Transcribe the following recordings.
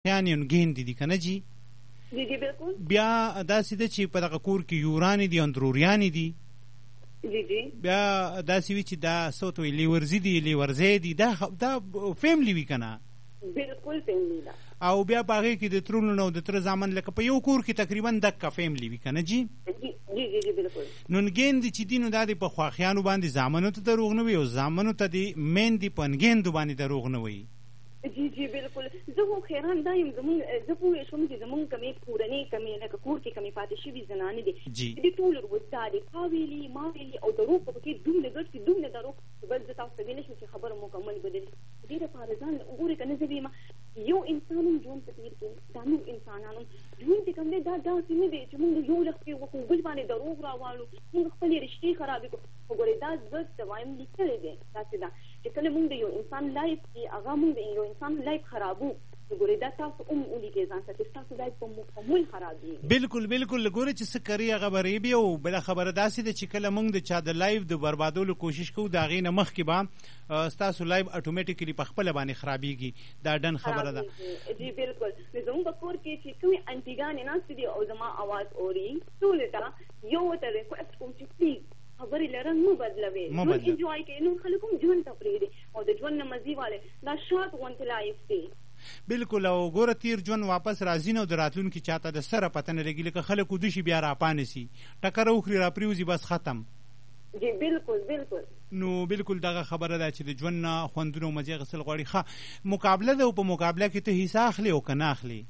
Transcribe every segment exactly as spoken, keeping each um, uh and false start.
یعنی ګیندې دي که نه جي جی جی بالکل. بیا داسې ده چې په دغه کور کې یورانې دي اندروریانې دي. جی جی. بیا داسې وي چې دا څه ورته وایي لیورزي دي لیورزی دي دا دا فیملي وي که نه. بالکل فیملي ده. او بیا په هغې کې د ترونو نه او د تره زامن لکه په یو کور کې تقریبا دکه فیملي وي که نه جي. جی جی جی بالکل. نو نګیندې چې دي نو دا د په خواښیانو باندې زامنو ته دروغ نه وي او زامنو ته د میندې په نګیندو باندې دروغ نه وي. جی جی بالکل. زه خو خیران دا یم زمونږ زه پوه شوم چې زمونږ کمې کورنۍ کمې لکه کور کې کمې پاتې شوي زنانې دي دې ټول ورته دي تا ویلي ما ویلي او دروغ په کې دومره ګډ چې دومره دروغ بس زه تاسو ته ویلی شم چې خبره مکمل بدل دې دپاره ځان وګورئ که نه زه ویم یو انسان هم ژوند په تېر کې دا نور انسانان هم ژوند چې کوم دی دا داسې نه دی چې موږ یو لختې وکړو بل باندې دروغ راواړو موږ خپلې رشتې خرابې کړو. وګورئ دا زه ته وایم لیکلی دی داسې ده چې کله موږ د یو انسان لایف کې هغه موږ د یو انسان لایف خرابو ګورئ دا تاسو هم ولیکئ ځان ته چې ستاسو لایف په مکمل خرابېږي. بالکل بالکل. ګورئ چې څه کوي هغه به ریبي او بله خبره داسې ده چې کله موږ د چا د لایف د بربادولو کوشش کوو د هغې نه مخکې به ستاسو لایف اټومیټیکلي په خپله باندې خرابېږي. دا ډن خبره ده. جی بالکل. زموږ په کور کې چې کومې انټیګانې ناستې دي او زما اواز اوري ټولې ته یو ورته ریکویسټ کوم چې پلیز خبرې لرن مو بدلوي ژوند انجوای کوي. نو خلک هم ژوند ته پرېږدي او د ژوند نه مزي والے دا شارټ غونته لایف دی. بالکل. او ګوره تیر ژوند واپس راځي نه او د راتلونکي چاته د سره پته نه لګي لکه خلک وده شي بیا راپانې سي ټکره وخوري راپرېوځي بس ختم. جی بالکل بالکل. نو بالکل دغه خبره ده چې د ژوند نه خوندونه او مزې اخیستل غواړي. ښه مقابله ده او په مقابله کې ته حصه اخلي او که نه اخلي.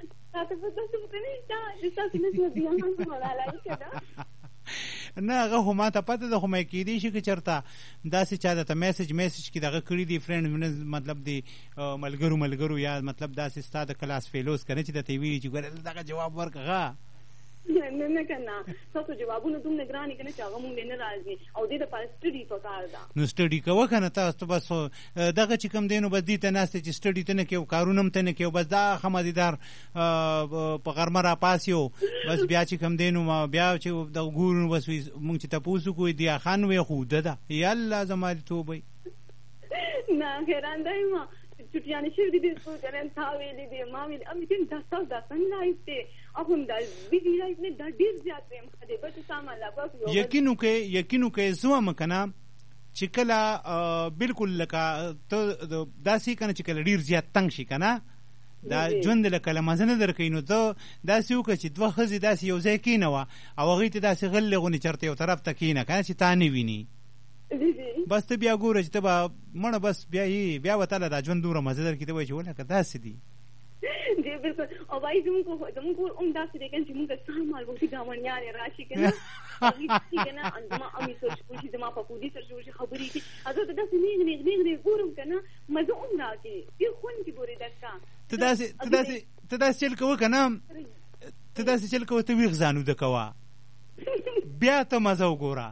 نه هغه خو ما ته پته ده خو مې کېدی شي که چېرته داسې چا درته میسج میسج کې دغه کړي دي فرینډ مطلب د ملګرو ملګرو یا مطلب داسې ستا د کلاس فیلوز که نه چې درته ویلي چې ګوره دغه جواب ورکړه. نه نه که نه ستاسو جوابونه دومره ګران دي که نه چې هغه مونږ نه راځي او دې دپاره سټډي پکار ده. نو سټډي کوه که نه تاسو بس دغه چې کوم دی نو بس دې ته ناست چې سټډي ته نه کوي او کارونه هم ته نه کوي بس دا ښه مزېدار په غرمه راپاسي او بس بیا چې کوم دی نو بیا چې دغه ګورو نو بس مونږ چې تپوس وکړو دیا خان وی خو ده ده یالله زما دې توبه نه حیران ده یم چټیانې شوي دي دې سوچرین تا ویلي دي ما ویلي ام چې دا ستاسو دا څنګه لایف دی اخو دا بیبي لایف نه دا ډېر زیات دی خدای به چې سامان لا پاک یقین وکړئ یقین وکړئ زه وایم که نه چې کله بالکل لکه ته داسې که نه چې کله ډېر زیات تنګ شي که نه دا ژوند لکه له مزه نه درکوي نو ته داسې وکړه چې دوه ښځې داسې یو ځای کېنوه او هغوی ته داسې غلې غونې چېرته یو طرف ته کېنه که نه چې تا نه ویني بس ته بیا ګوره چې ته به مړه بس بیا یې بیا به تاله دا ژوند دومره مزه درکړي ته وایي چې ولکه داسې دي. جی بالکل. او وایي زموږ زموږ کور هم داسې دی که نه چې مونږ سهار مالګوټي ګاونډیانې راشي که نه که نه زما امي سره چې وشي زما پکودي سره چې وشي خبرې کړي هغه ته داسې نیغ نیغ نیغ نیغ ګورم که نه مزه هم راکړي ډېر خوند کې ګورې دکه ته داسې ته داسې ته داسې چل کوه که نه ته داسې چل کوه ته ویښ ځانوده کوه بیا ته مزه وګوره.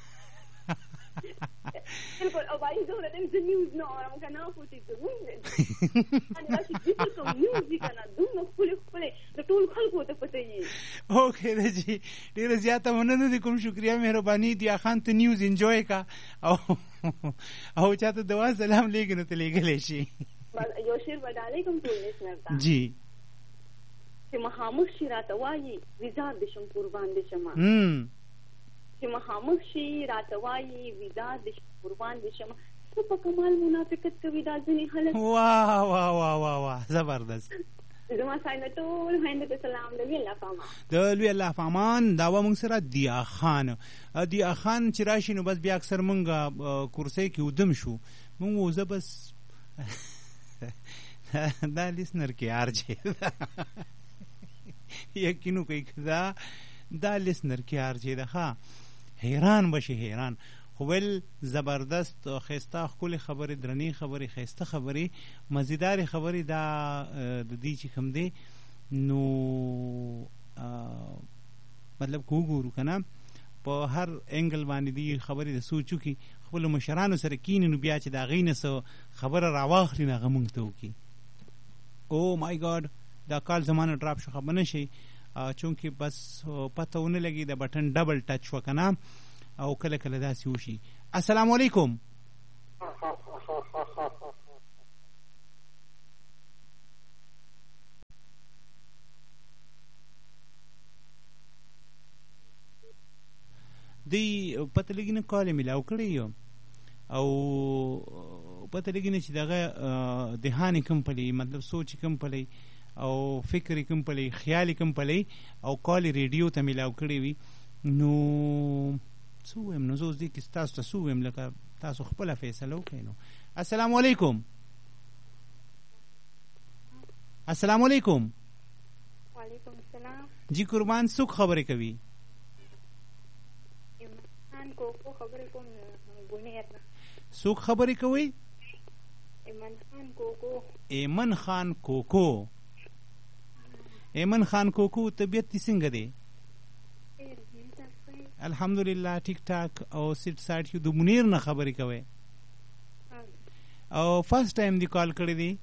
بالکل. او وایي زه ورته زه نیوز نه اورم که نه خو چې زمونږ داسې ذکر کوم نیوز وي که نه دومره ښکلې ښکلې د ټولو خلکو ته پته یي. اوکې ده جي ډېره زیاته مننه دې کوم شکریه مهرباني دیا خان ته نیوز انجوی کا او او چاته دوا سلام لیږي نو ته لیږلی شي. یو شعر به ډالۍ کوم ټول لیسنر ته جی چې مخامخ شي راته وایي ویزار دې شم قربان دې شمه چې مخامخ شي راته وایي ویزار دې شم قربان دې شمه ته په کمال منافقت کوي دا ځینې خلک. واه واه واه واه واه زبردست. زما ساینه ټول خویندو ته سلام د لوی الله پامان د لوی الله پامان دا وه موږ سره دیا خان دیا خان چې راشي نو بس بیا اکثر موږ کورسۍ کې ودم شو موږ وو زه بس دا لیسنر کې ارجې یقین وکړئ که دا دا لیسنر کې ارجې ده ښه حیران بشي حیران خو ول زبردست ښایسته ښکلې خبرې درنې خبرې ښایسته خبرې مزیدارې خبرې دا د دې چې کوم دی نو مطلب که وګورو که نه په هر انګل باندې دې خبرې د سوچو کې خپلو مشرانو سره کینې نو بیا چې د هغې نه څه خبره راواخلي نو هغه موږ ته وکړي. او مای ګاډ دا کال زمانه ډراپ شو خبر نه شي چونکې بس پته ونه لګي د بټن ډبل ټچ شوه که نه او کله کله داسې وشي. السلام علیکم. دی پته لګي نه کال ملاو کړی یو او پته لګي نه چې دغه دهان کم پلی مطلب سوچ کم پلی او فکر کم پلی خیال کم پلی او کال ریډیو ته ملاو کړی وي نو څه ویم نو زه دې کې تاسو ته څه ویم لکه تاسو خپله فیصله وکړئ نو. السلام علیکم. السلام علیکم. وعلیکم السلام. جی قربان څوک خبرې کوي؟ ایمن کوکو خبرې کوم ګونیر نه. څوک خبرې کوي؟ ایمن خان کوکو. ایمن خان کوکو. ایمن خان کوکو طبیعت دې څنګه دی؟ الحمدلله ټیک ټاک او سیټ ساټ یو د منیر نه خبرې کوي او فرست ټایم دی کال کړی دی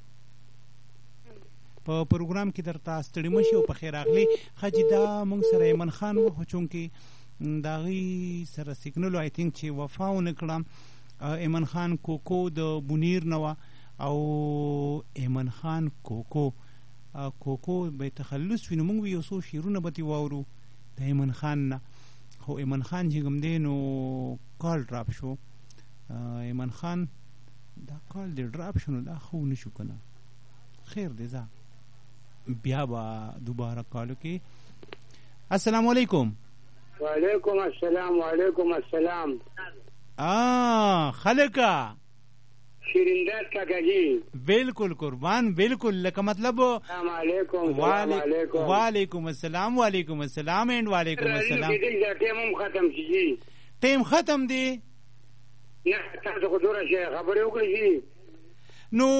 په پروګرام کې درته ستړي مشي او په خیر راغلی. خاجي دا مونږ سره ایمن خان و خو چونکې د هغې سره سیګنل آی تھنک چې وفا ونه کړه ایمن خان کوکو د بونیر نه وه او ایمن خان کوکو کوکو به تخلص وي نو مونږ یو څو شعرونه به ترې واورو د ایمن خان نه. خو ایمن خان چې کوم دی نو کال ډراپ شو. ایمن خان دا کال دی ډراپ شو نو دا خو نه شو که نه خیر دی ځه بیا به دوباره کالو کې. السلام علیکم. وعلیکم السلام. وعلیکم السلام. آه خلکا شیرینداد کاکا جی. بالکل قربان بالکل لکه مطلب السلام علیکم. وعلیکم السلام. وعلیکم السلام اینڈ وعلیکم السلام. ټیم هم ختم شي جی. ټیم ختم دی؟ نه تاسو خو دوره شي خبرې وکړئ جی. نو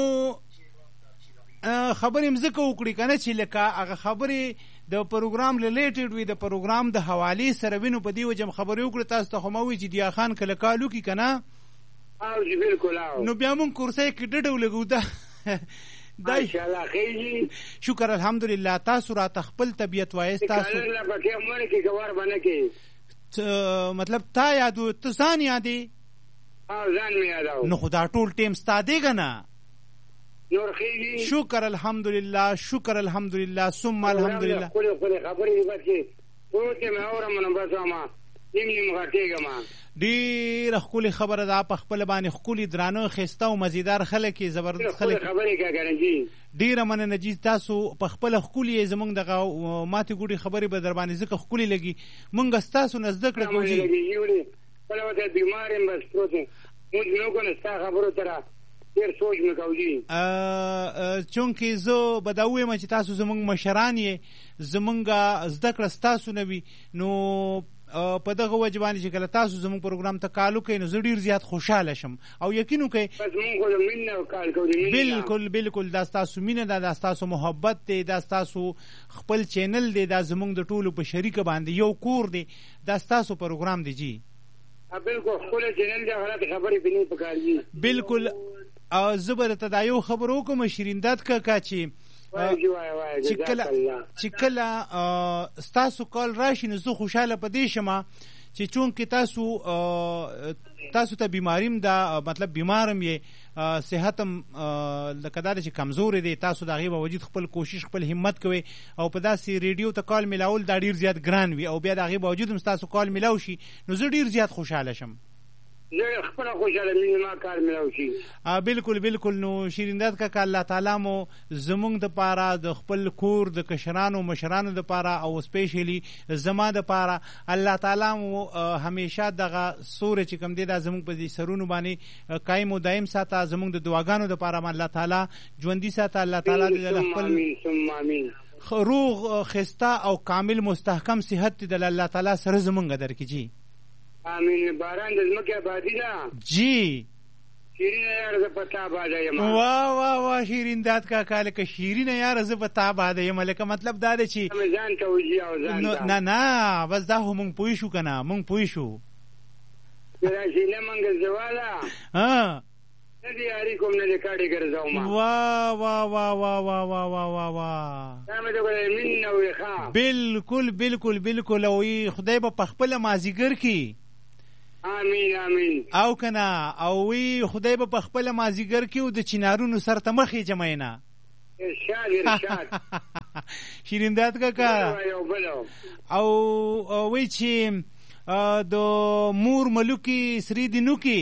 خبرې هم ځکه وکړي که نه چې لکه هغه خبرې د پروګرام ریلیټډ وي د پروګرام د حوالې سره وي نو په دې وجه هم خبرې وکړي. تاسو ته خو مه وایي چې دیا خان کله کال وکړي که نه او جی بالکل او نو بیا مونږ کورسۍ کې ډډه ولګو دا ماشاءالله خیجی شکر الحمدلله. تاسو راته خپل طبیعت وایست تاسو الله پکې مړ کې ګوار باندې کې مطلب تا یادو ته ځان یادې او ځان مې یاداو نو خو دا ټول ټیم ستا دی که نه؟ نور خیجی شکر الحمدلله شکر الحمدلله ثم الحمدلله. خپلې خپلې خبرې دي بس چې ټول ټیم اورم نو بس ما نیم نیم غټېږم. ډېره ښکلې خبره ده په خپله باندې ښکلي درانه ښایسته او مزیدار خلک یې زبردست خلک ډېره مننه جي. تاسو په خپله ښکلي یې زموږ دغه ماتې ګوډې خبرې به در باندې ځکه ښکلې لګي موږ ستاسو نه زده کړه کوو جي. خپله ورته بیمار یم بس پروت یم موږ نه کوو نو ستا خبرو سره ډېر سوچ مې کوو جي. چونکې زه به دا ووایم چې تاسو زموږ مشران یې زموږ زده کړه ستاسو نه وي نو په دغه وجه باندې چې کله تاسو زموږ پروګرام ته کال وکړئ نو زه ډېر زیات خوشحاله شم او یقین وکړئ بالکل بالکل دا ستاسو مینه ده دا ستاسو محبت دی دا ستاسو خپل چینل دی دا زموږ د ټولو په شریکه باندې یو کور دی دا ستاسو پروګرام دی جی. بالکل خپل چینل دی غلط خبرې پې نه پکار دي. بالکل زه به درته دا یو خبر وکړم شیرینداد کاکا چې چې کله ستاسو کال راشي نو زه خوشحاله په دې شمه چې چونکې تاسو تاسو ته بیماریم دا مطلب بیمارم یې صحت هم لکه دا چې کمزورې دی تاسو د هغې باوجود خپل کوشش خپل همت کوئ او په داسې ریډیو ته کال میلاول دا ډېر زیات ګران وي او بیا د هغې باوجود هم ستاسو کال میلاو شي نو زه ډېر زیات خوشحاله شم. زه خپله خوشحاله مې ما کار میلاو شي. بالکل بالکل. نو شیرینداد کاکا الله تعالی مو زموږ دپاره د خپل کور د کشرانو مشرانو دپاره او سپیشلی زما دپاره الله تعالی مو همیشه دغه سوری چې کوم دی دا زموږ په دې سرونو باندې قایم و دایم ساته زموږ د دعاګانو دپاره الله تعالی ژوندي ساته. الله تعالی د خپل روغ خسته او کامل مستحکم صحت د الله تعالی سره زموږ درکړي جی. آمین. باران د ځمکې آبادي ده جی. شیرینه یاره زه په تا آباده یم. واه واه واه شیرینداد کاکا لکه شیرینه یاره زه په تا آباده یم لکه مطلب دا دی چې ځان ته وجي او ځان ته نه نه بس دا خو مونږ پوه شو که نه مونږ پوه شو. راشي نه منګل زواله نه دې یاري کوم نه دې کاډې ګرځوم. واه واه واه واه واه واه واه واه واه دا مې ته مين نه وي ښه. بالکل بالکل بالکل او خدای به په خپله مازدیګر کې آمین آمین او کنه او وی خدای به په خپل مازیګر کې او د چینارونو سر ته مخې جمعینا ارشاد ارشاد شیرینداد کاکا او وی چې د مور ملوکي سری دینوکي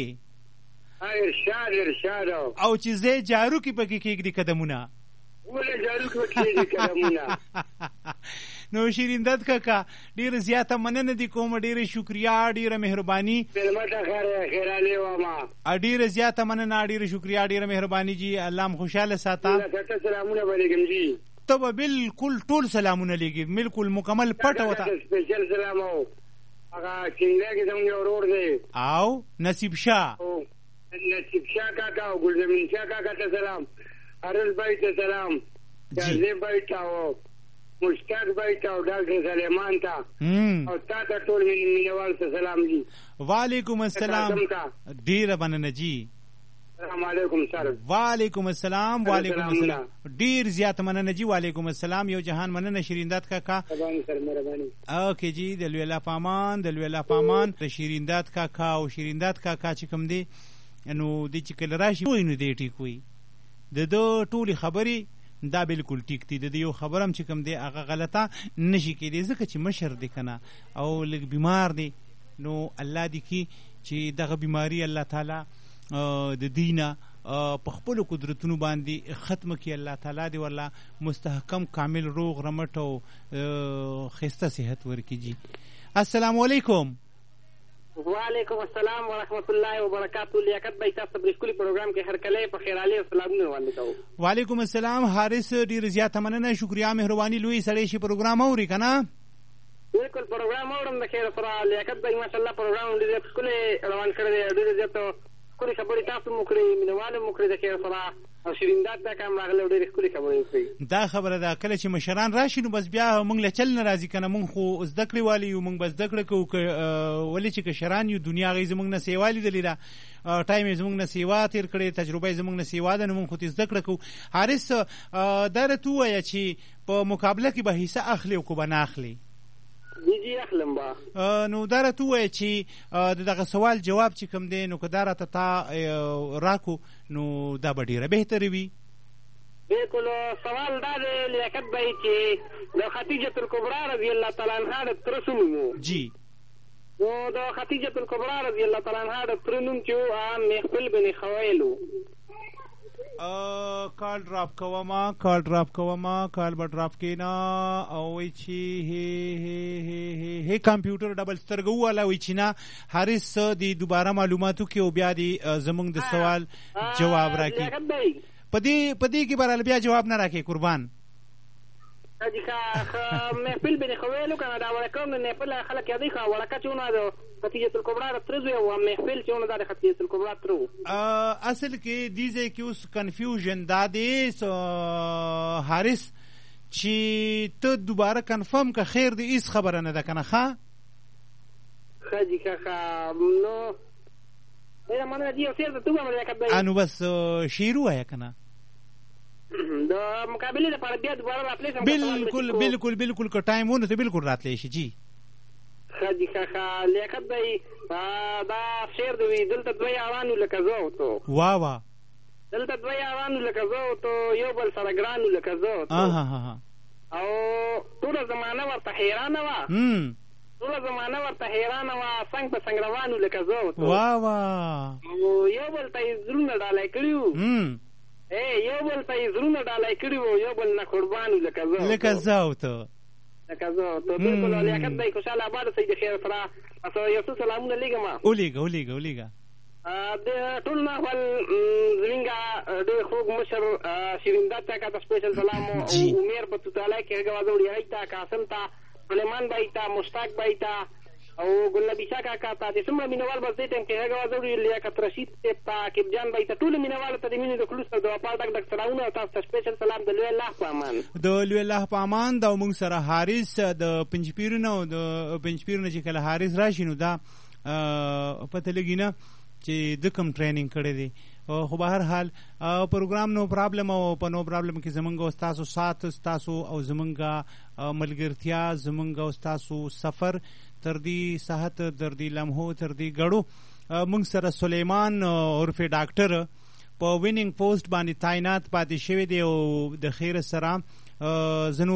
ارشاد ارشاد او چې زه جارو کې پکې کېږدي قدمونه ولې جارو کې کېږدي قدمونه. نو شیرین داد کاکا ډیره زیاته مننه دي کوم، ډیره شکریا، ډیره مهرباني. ملمته خیر خیر علی و ما ډیره زیاته مننه، ډیره شکریا، ډیره مهرباني جی. الله م خوشاله ساته. سلامونه علیکم جی. ته به بالکل ټول سلامونه لګي، بالکل مکمل پټ وته. سپیشل سلام او هغه څنګه کې زموږ ورور دی او نصیب شاه نصیب شاه کاکا او ګلزمین شاه کاکا ته سلام، ارل بای ته سلام، جازی بای ته او مشتاق بای ته او ډاکټر سلیمان ته او تا ته ټول مینوال ته سلام جی. وعلیکم السلام، ډیره مننه جی. السلام علیکم سر. وعلیکم السلام. وعلیکم السلام، ډیر زیات مننه جی. وعلیکم السلام، یو جهان مننه شیرین داد کاکا. سر مهرباني. اوکې جی، د لوی الله پامان، د لوی الله پامان د شیرین داد کاکا او شیرین داد کاکا چې کوم دی نو د چې کله راشي وای نو دی ټیک وي. د دو ټولي خبرې دا بالکل ټیک دي. د یو خبرم چې کوم دی هغه غلطه نشي کېدی ځکه چې مشر دی کنه او لږ بیمار دی، نو الله دی کی چې دغه بیماری الله تعالی د دینه په خپل قدرتونو باندې ختم کړي. الله تعالی دی والله مستحکم کامل روغ رمټ او خسته صحت ورکړي جی. السلام علیکم. وعلیکم السلام ورحمت الله وبرکاتہ. لیاقت بھائی تاسو په اسکولي پروګرام کې هر کله په خیر علي سلامونه وړاندې کوم. وعلیکم السلام حارث، ډیر زیاته مننه، شکریا، مهرباني. لوی سړی شي پروګرام اوري کنه؟ بالکل پروګرام اورم د خیر سره. لیاقت بھائی ماشاءالله پروګرام ډیر اسکولي روان کړی دی، ډیر زیاته کولی خبرې تاسو مو کړې، مینوالو مو کړې د خیر سره او شیرین داد دا کام راغلی ډېرې ښکلې خبرې وکړې. دا خبره ده کله چې مشران راشي نو بس بیا موږ له چل نه راځي که نه، موږ خو زده کړې والي یو، موږ به زده کړه کوو. ولې چې کشران یو، دنیا هغوی زموږ نه سیوا لیدلې ده، ټایم یې زموږ نه سیوا تېر کړی، تجربه یې زموږ نه سیوا ده، نو موږ خو ترې زده کړه کوو. حارث دا راته ووایه چې په مقابله کې به حصه اخلي او که به نه اخلي؟ جی جی اخلم با. نو دا راته ووایه چې د دغه سوال جواب چې کوم دی نو که دا راته تا راکو نو دا به ډېره بهتره وي. بالکل سوال دا دی لیاقت بھائی چې د خدیجة الکبرا رضی الله تعالی عنها د تره څه نوم و؟ جی. نو د خدیجة الکبرا رضی الله تعالی عنها د تره نوم چې و هغه محفل بن خویل و. کال ډراپ کوما کال ډراپ کوما کال به ډراپ کینا او وی چې هی هی هی هی کمپیوټر ډبل سترګو والا وی چې نه حارث دی دوباره معلوماتو کې او بیا دی زمونږ د سوال جواب راکړي. پدې پدې کې برال بیا جواب نه راکې قربان. اجي کا محفل بن خویلو کنه دا ورکوم نه په خلک یادې کا ورکه چونه د خدیجة الکبرا ترزو او محفل چونه د خدیجة الکبرا ترو. اصل کې دیزه کې اوس کنفیوژن دا دی حارث چې ته دوباره کنفرم که خیر دی هیڅ خبره نه ده کنه؟ ښه خجی کا نو دا منه دی او سیر ته ومه لیاقت انو بس شیر وای کنه د مقابله لپاره بیا دوباره راتلی شم. بالکل بالکل بالکل که ټایم ونه ته بالکل راتلی شي جی. خدي کا لیاقت بھائی دا شعر دی دلته دوی یارانو لکه زه تو وا وا دلته دوی یارانو لکه زه تو یو بل سره ګرانو لکه زه تو او ټوله زمانه ورته حیرانه وه ټوله زمانه ورته حیرانه وه څنګ په څنګ روانو لکه زه تو وا وا او یو بل ته یې زړونه ډالۍ کړي وو یو بل ته یې زړونه ډالۍ کړي وو یو بل نه قربانو لکه زه لکه زه تو لکه زه تو بالکل لیاقت بھائی خوشحاله آباد اوسئ د خیر سره. یو څه سلامونه لیږم. ولیږه ولیږه ولیږه. د ټول نه اول زمونږ ډېر خوږ مشر شیرین داد ته کا سپیشل سلام او امیر په توتالی کې هغه وازوړي هغې ته قاسم ته سلیمان بھائی ته مشتاق بھائی ته او ګلنبي شاه کاکا ته چې څومره مینوال بس دې ټایم کې هغه وازوړي لیاقت رشید صاحب ته عاقب جان بھائی ته ټولو مینوالو ته د مینې د خلوص د وفا ډک ډک سلامونه او تاسو ته سپیشل سلام د لوی الله په امان. د لوی الله په امان. دا موږ سره حارث د پنجپیر نه د پنجپیر نه چې کله حارث راشي نو دا پته لګي نه چې د کوم ټریننګ کړی دی. خو به هر حال پروګرام نو پرابلم او په نو پرابلم کې زمونږ او ستاسو سات ستاسو او زمونږ ملګرتیا زمونږ او ستاسو سفر تر دې ساحت تر دې لمحو تر دې ګړو. موږ سره سلیمان عرف ډاکټر په وینینګ پوسټ باندې تعینات پاتې شوی دی او د خیر سره زنو